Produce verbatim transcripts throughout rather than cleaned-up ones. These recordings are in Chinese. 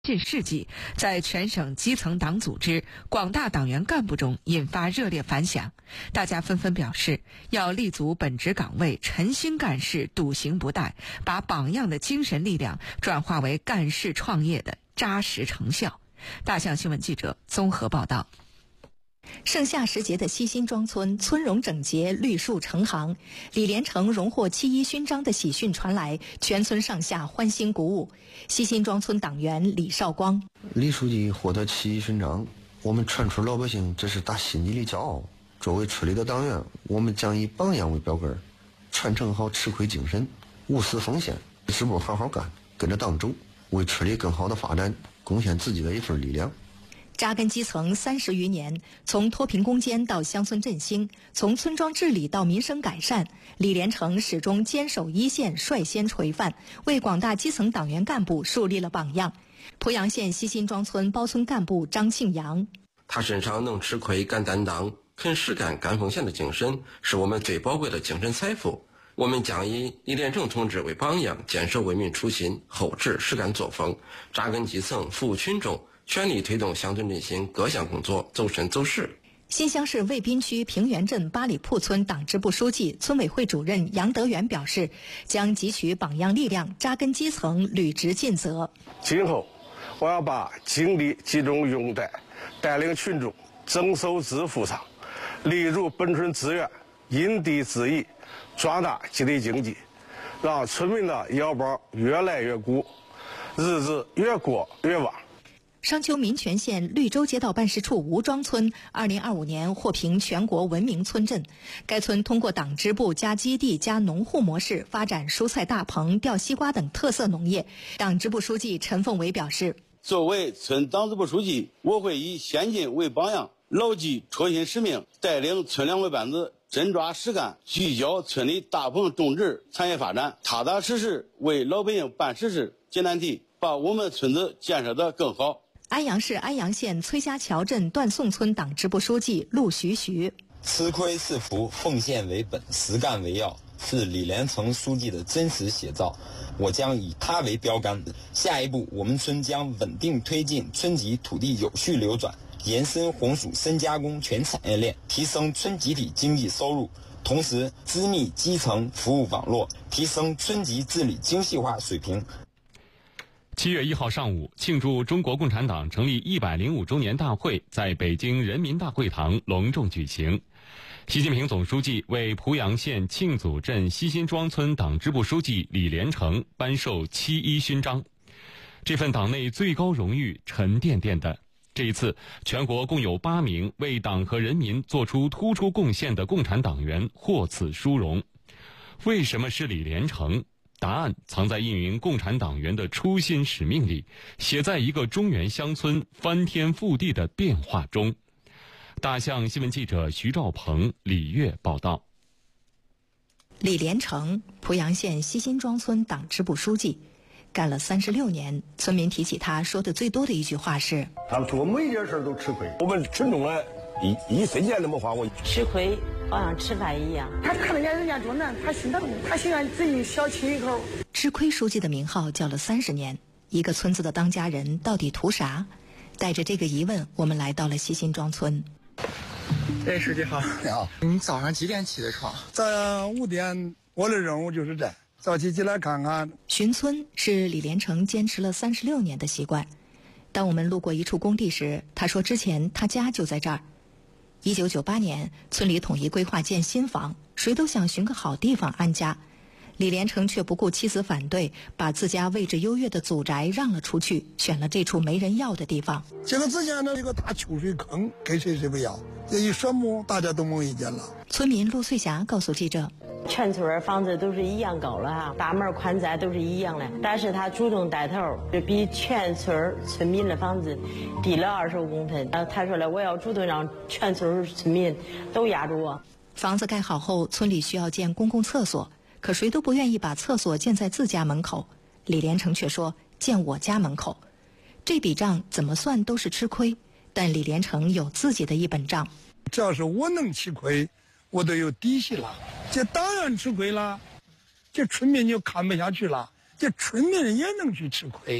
近世纪，在全省基层党组织、广大党员干部中引发热烈反响。大家纷纷表示，要立足本职岗位，沉心干事，笃行不怠，把榜样的精神力量转化为干事创业的扎实成效。大象新闻记者综合报道。 盛夏时节的西辛庄村，村容整洁，绿树成行。李连成荣获七一勋章的喜讯传来，全村上下欢欣鼓舞。西辛庄村党员李少光： 李书记获得七一勋章，我们全村老百姓这是打心底里骄傲。作为村里的党员，我们将以榜样为标杆，传承好吃亏精神，无私奉献，支部好好干，跟着党走，为村里更好的发展贡献自己的一份力量。 扎根基层三十余年，从脱贫攻坚到乡村振兴，从村庄治理到民生改善，李连成始终坚守一线，率先垂范，为广大基层党员干部树立了榜样。濮阳县西辛庄村包村干部张庆阳： 他身上能吃亏、敢担当、肯实干、敢奉献的精神，是我们最宝贵的精神财富。我们将以李连成同志为榜样，坚守为民初心、厚志实干作风，扎根基层，服务群众，全力推动乡村振兴各项工作走深走实。 新乡市渭滨区平原镇八里铺村党支部书记、村委会主任杨德元表示，将汲取榜样力量，扎根基层，履职尽责。 今后，我要把精力集中用在带领群众增收致富上，利入本村资源，因地制宜，壮大基地经济，让村民的腰包越来越鼓，日子越过越旺。 商丘民权县绿洲街道办事处吴庄村二零二五年获评全国文明村镇。该村通过党支部加基地加农户模式，发展蔬菜大棚、吊西瓜等特色农业。党支部书记陈凤伟表示， 作为村党支部书记，我会以先进为榜样，牢记初心使命，带领村两位班子真抓实干，聚焦村里大棚种植产业发展，踏踏实实为老百姓办实事、解难题，把我们村子建设得更好。 安阳市安阳县崔家桥镇段宋村党支部书记陆徐徐： 吃亏是福，奉献为本，实干为要，是李连成书记的真实写照。我将以他为标杆，下一步我们村将稳定推进村级土地有序流转，延伸红薯深加工全产业链，提升村集体经济收入，同时织密基层服务网络，提升村级治理精细化水平。 七月一号上午，庆祝中国共产党成立一百零五周年大会在北京人民大会堂隆重举行。习近平总书记为濮阳县庆祖镇西辛庄村党支部书记李连成颁授七一勋章。这份党内最高荣誉沉甸甸的。这一次，全国共有八名为党和人民做出突出贡献的共产党员获此殊荣。为什么是李连成？答案藏在一名共产党员的初心使命里，写在一个中原乡村翻天覆地的变化中。大象新闻记者徐兆鹏、李月报道。 李连成，濮阳县西辛庄村党支部书记，干了三十六年。村民提起他说的最多的一句话是： 他们做每件事都吃亏，我们群众呢，一一分钱都没花过。 吃亏好像吃饭一样， 他看得见人家多难，他心疼，他情愿自己小吃一口。 吃亏书记的名号叫了三十年，一个村子的当家人到底图啥？带着这个疑问，我们来到了西辛庄村。 哎，书记好。 你好。 你早上几点起的床？ 早上五点，我的任务就是这，早起起来看看。 巡村是李连成坚持了三十六年的习惯。当我们路过一处工地时，他说之前他家就在这儿。一九九八年，村里统一规划建新房，谁都想寻个好地方安家。李连成却不顾妻子反对，把自家位置优越的祖宅让了出去，选了这处没人要的地方。 这个之前的这个大秋水坑，给谁谁不要，这一说木，大家都没意见了。 村民陆翠霞告诉记者， 全村房子都是一样高了哈，大门宽窄都是一样的，但是他主动带头，就比全村村民的房子低了二十五公分。他说了，我要主动让全村村民都压住我。 房子盖好后，村里需要建公共厕所，可谁都不愿意把厕所建在自家门口。李连成却说建我家门口。这笔账怎么算都是吃亏，但李连成有自己的一本账。 只要是我能吃亏，我都有底气了。这当然吃亏了，这村民就看不下去了，这村民也能去吃亏。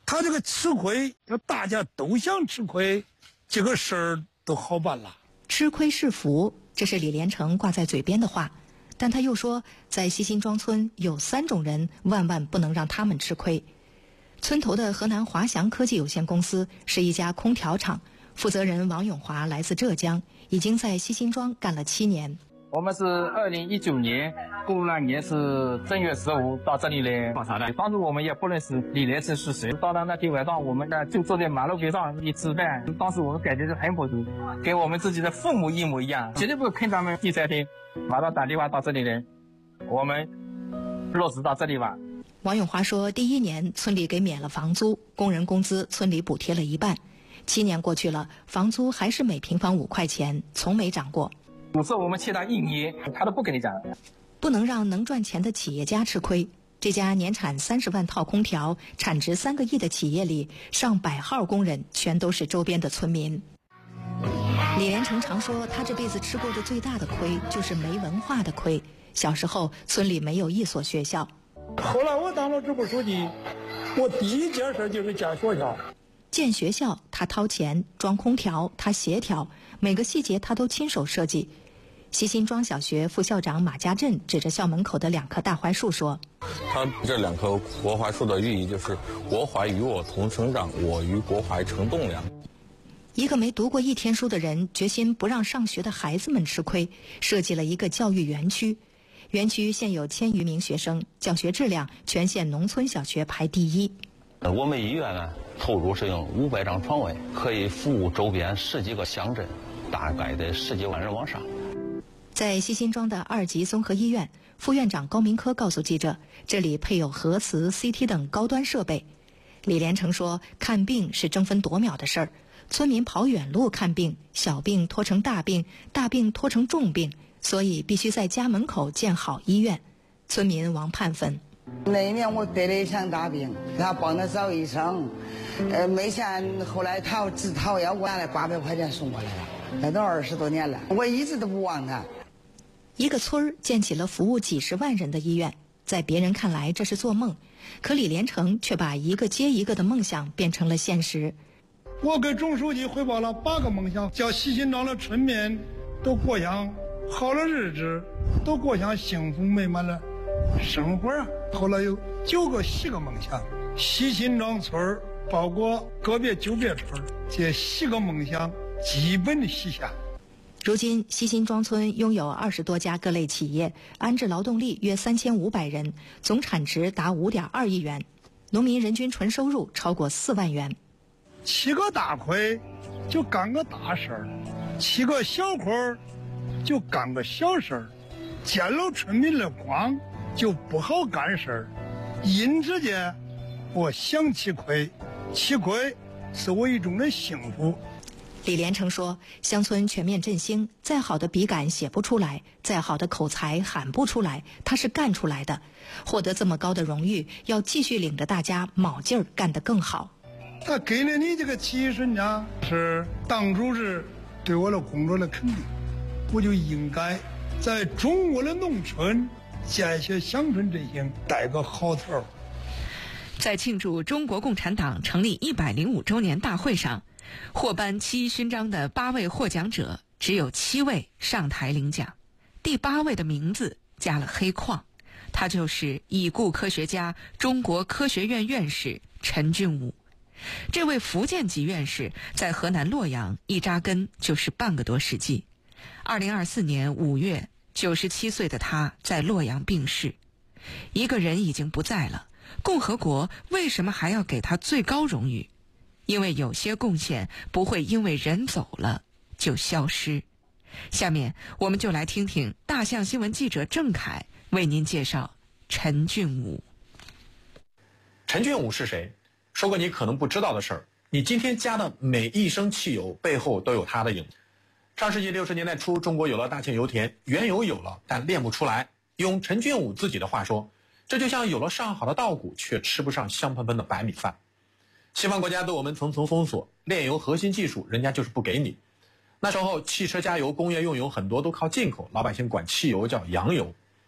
他这个吃亏，要大家都想吃亏，这个事儿都好办了。 吃亏是福，这是李连成挂在嘴边的话，但他又说，在西辛庄村有三种人，万万不能让他们吃亏。村头的河南华翔科技有限公司是一家空调厂，负责人王永华来自浙江，已经在西辛庄干了七年。 我们是二零一九年过那年是正月十五到这里来考察的，当时我们也不认识李连成是谁。到了那天晚上，我们呢就坐在马路边上一吃饭，当时我们感觉是很不错，跟我们自己的父母一模一样，绝对不坑他们。第三天马上打电话到这里来，我们落实到这里吧。 王永华说，第一年村里给免了房租，工人工资村里补贴了一半。七年过去了，房租还是每平方五块钱，从没涨过。 有时候我们欠他一年，他都不跟你讲。 不能让能赚钱的企业家吃亏。这家年产三十万套空调、产值三个亿的企业里，上百号工人全都是周边的村民。李连成常说，他这辈子吃过的最大的亏就是没文化的亏。小时候村里没有一所学校。 后来我当了支部书记，我第一件事就是建学校。 建学校他掏钱，装空调他协调，每个细节他都亲手设计。西辛庄小学副校长马家镇指着校门口的两棵大槐树说， 他这两棵国槐树的寓意就是国槐与我同成长，我与国槐成栋梁。 一个没读过一天书的人决心不让上学的孩子们吃亏，设计了一个教育园区。园区现有千余名学生，教学质量全县农村小学排第一。 我们医院呢投入使用五百张床位，可以服务周边十几个乡镇，大概的十几万人往上。 在西辛庄的二级综合医院，副院长高明科告诉记者，这里配有核磁、C T 等高端设备。李连成说，看病是争分夺秒的事儿，村民跑远路看病，小病拖成大病，大病拖成重病，所以必须在家门口建好医院。村民王盼芬， 那一年我得了一场大病，他帮着找医生，呃，没钱，后来他要治掏药，我拿来八百块钱送过来了，那都二十多年了，我一直都不忘他。 一个村儿建起了服务几十万人的医院，在别人看来这是做梦，可李连成却把一个接一个的梦想变成了现实。 我给总书记汇报了八个梦想，叫西辛庄的村民都过上好的日子，都过上幸福美满的生活啊。后来有九个十个梦想，西辛庄村包括个别九别村，这十个梦想基本的实现。 如今西辛庄村拥有二十多家各类企业，安置劳动力约三千五百人，总产值达五点二亿元，农民人均纯收入超过四万元。 吃个大亏就干个大事儿，吃个小亏就干个小事儿，见了村民的光就不好干事儿。因此间，我想吃亏，吃亏是我一种的幸福。 李连成说，乡村全面振兴，再好的笔杆写不出来，再好的口才喊不出来，他是干出来的。获得这么高的荣誉，要继续领着大家卯劲儿干得更好。 他给了你这个提示呢，是党组织对我的工作的肯定，我就应该在中国的农村建设乡村振兴带个好头。 在庆祝中国共产党成立一百零五周年大会上，获颁七一勋章的八位获奖者只有七位上台领奖，第八位的名字加了黑框，他就是已故科学家、中国科学院院士陈俊武。这位福建籍院士在河南洛阳一扎根就是半个多世纪。二零二四年五月，九十七岁的他在洛阳病逝。一个人已经不在了，共和国为什么还要给他最高荣誉？因为有些贡献不会因为人走了就消失。下面我们就来听听大象新闻记者郑凯为您介绍陈俊武。 陈俊武是谁？说个你可能不知道的事儿，你今天加的每一升汽油背后都有他的影子。上世纪六十年代初，中国有了大庆油田，原油有了，但炼不出来。用陈俊武自己的话说，这就像有了上好的稻谷，却吃不上香喷喷的白米饭。西方国家对我们层层封锁，炼油核心技术人家就是不给你。那时候汽车加油、工业用油很多都靠进口，老百姓管汽油叫洋油。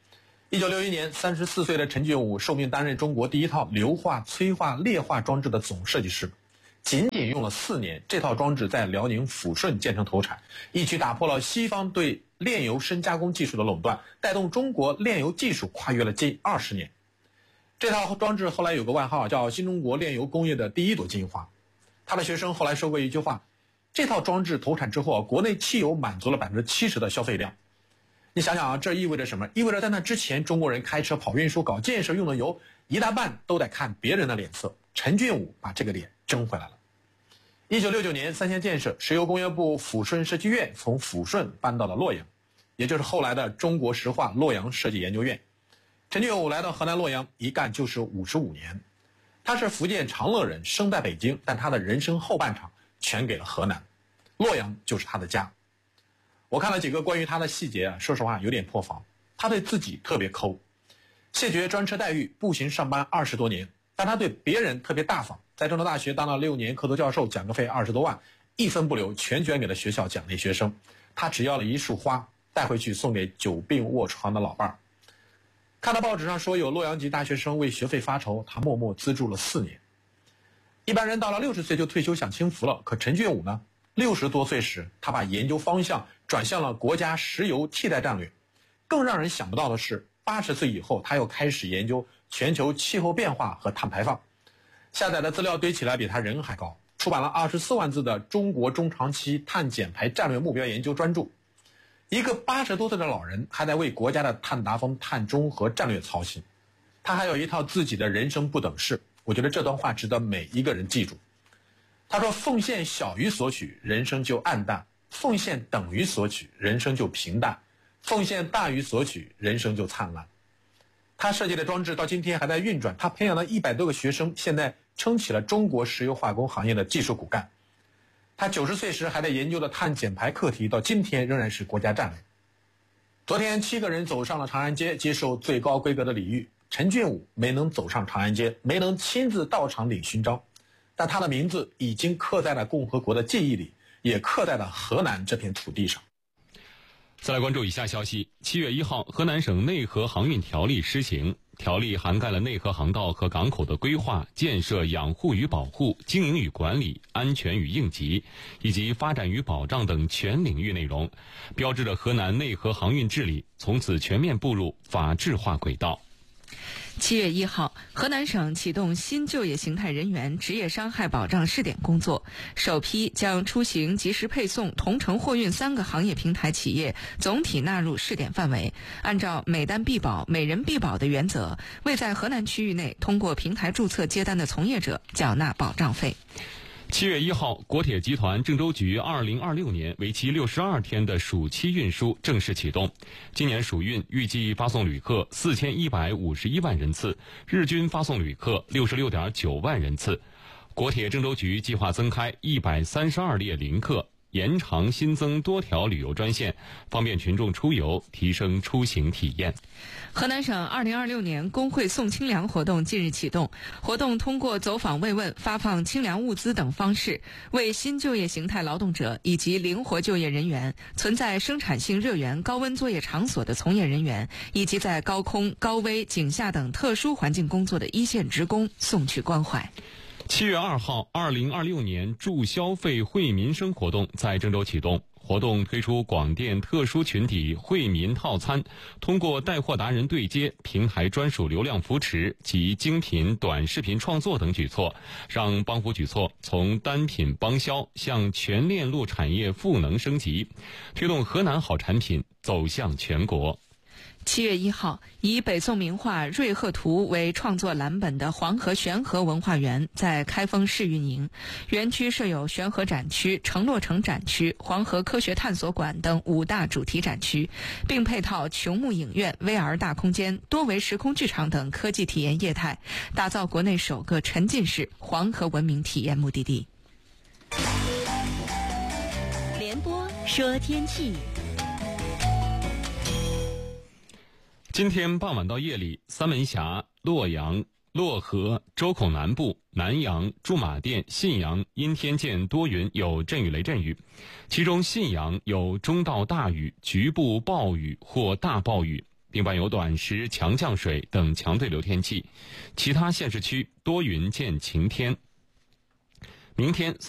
一九六一年，三十四岁的陈俊武受命担任中国第一套硫化催化裂化装置的总设计师。仅仅用了四年，这套装置在辽宁抚顺建成投产，一举打破了西方对炼油深加工技术的垄断，带动中国炼油技术跨越了近二十年。这套装置后来有个外号，叫新中国炼油工业的第一朵金花。他的学生后来说过一句话，这套装置投产之后，国内汽油满足了百分之七十的消费量。你想想啊，这意味着什么？意味着在那之前，中国人开车跑运输、搞建设用的油，一大半都得看别人的脸色。陈俊武把这个脸争回来了。一九六九年，三线建设，石油工业部抚顺设计院从抚顺搬到了洛阳，也就是后来的中国石化洛阳设计研究院。陈俊武来到河南洛阳，一干就是五十五年。他是福建长乐人，生在北京，但他的人生后半场全给了河南，洛阳就是他的家。我看了几个关于他的细节啊，说实话有点破防。他对自己特别抠，谢绝专车待遇，步行上班二十多年，但他对别人特别大方。在郑州大学当了六年客座教授，讲课费二十多万，一分不留，全捐给了学校奖励学生。他只要了一束花，带回去送给久病卧床的老伴儿。看到报纸上说有洛阳籍大学生为学费发愁，他默默资助了四年。一般人到了六十岁就退休享清福了，可陈俊武呢？六十多岁时，他把研究方向转向了国家石油替代战略。更让人想不到的是，八十岁以后，他又开始研究全球气候变化和碳排放。下载的资料堆起来比他人还高，出版了二十四万字的《中国中长期碳减排战略目标研究》专著。一个八十多岁的老人还在为国家的碳达峰、碳中和战略操心，他还有一套自己的人生不等式。我觉得这段话值得每一个人记住。他说：奉献小于索取，人生就暗淡；奉献等于索取，人生就平淡；奉献大于索取，人生就灿烂。他设计的装置到今天还在运转，他培养了一百多个学生，现在撑起了中国石油化工行业的技术骨干。他九十岁时还在研究的碳减排课题，到今天仍然是国家战略。昨天七个人走上了长安街，接受最高规格的礼遇。陈俊武没能走上长安街，没能亲自到场领勋章，但他的名字已经刻在了共和国的记忆里，也刻在了河南这片土地上。 再来关注以下消息。七月一号，河南省内河航运条例施行，条例涵盖了内河航道和港口的规划、建设、养护与保护、经营与管理、安全与应急，以及发展与保障等全领域内容，标志着河南内河航运治理从此全面步入法治化轨道。 七月一号，河南省启动新就业形态人员职业伤害保障试点工作，首批将出行即时配送、同城货运三个行业平台企业总体纳入试点范围，按照每单必保、每人必保的原则，为在河南区域内通过平台注册接单的从业者缴纳保障费。 七月一号，国铁集团郑州局二零二六年为期六十二天的暑期运输正式启动。今年暑运预计发送旅客四千一百五十一万人次，日均发送旅客六十六点九万人次。国铁郑州局计划增开一百三十二列临客，延长新增多条旅游专线，方便群众出游，提升出行体验。 河南省二零二六年工会送清凉活动近日启动，活动通过走访慰问、发放清凉物资等方式，为新就业形态劳动者以及灵活就业人员、存在生产性热源高温作业场所的从业人员，以及在高空、高危、井下等特殊环境工作的一线职工送去关怀。 七月二号，二零二六年助消费惠民生活动在郑州启动。活动推出广电特殊群体惠民套餐，通过带货达人对接、平台专属流量扶持及精品短视频创作等举措，让帮扶举措从单品帮销向全链路产业赋能升级，推动河南好产品走向全国。 七月一号，以北宋名画《瑞鹤图》为创作蓝本的黄河玄河文化园在开封试运营，园区设有玄河展区、城洛城展区、黄河科学探索馆等五大主题展区，并配套琼木影院、V R 大空间、多维时空剧场等科技体验业态，打造国内首个沉浸式黄河文明体验目的地。 联播说天气。 今天傍晚到夜里，三门峡、洛阳、漯河、周口南部、南阳、驻马店、信阳阴天见多云，有阵雨雷阵雨，其中信阳有中到大雨，局部暴雨或大暴雨。 并伴有短时强降水等强对流天气，其他县市区多云见晴天。明天